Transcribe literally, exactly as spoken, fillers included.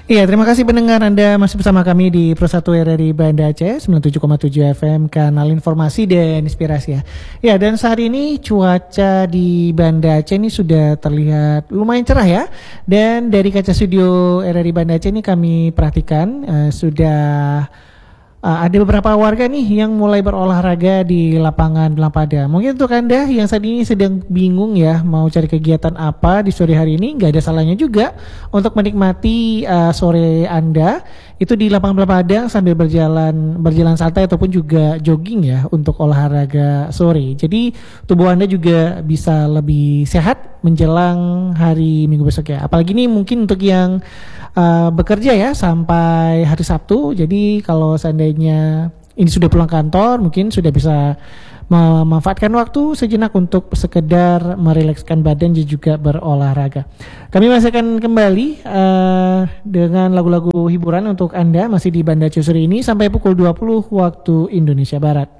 Iya, terima kasih pendengar Anda masih bersama kami di Pro satu R R I Banda Aceh sembilan puluh tujuh koma tujuh F M, kanal informasi dan inspirasi ya. Ya, dan saat ini cuaca di Banda Aceh ini sudah terlihat lumayan cerah ya. Dan dari kaca studio R R I Banda Aceh ini kami perhatikan uh, sudah Uh, ada beberapa warga nih yang mulai berolahraga di lapangan Lampada. Mungkin untuk Anda yang saat ini sedang bingung ya mau cari kegiatan apa di sore hari ini, nggak ada salahnya juga untuk menikmati uh, sore Anda itu di lapangan Lampada sambil berjalan berjalan santai ataupun juga jogging ya untuk olahraga sore. Jadi tubuh Anda juga bisa lebih sehat menjelang hari Minggu besok ya. Apalagi nih mungkin untuk yang uh, bekerja ya sampai hari Sabtu. Jadi kalau seandainya ini sudah pulang kantor, mungkin sudah bisa memanfaatkan waktu sejenak untuk sekedar merilekskan badan dan juga berolahraga. Kami masih akan kembali uh, dengan lagu-lagu hiburan untuk Anda masih di Banda Aceh sore ini sampai pukul dua puluh waktu Indonesia Barat.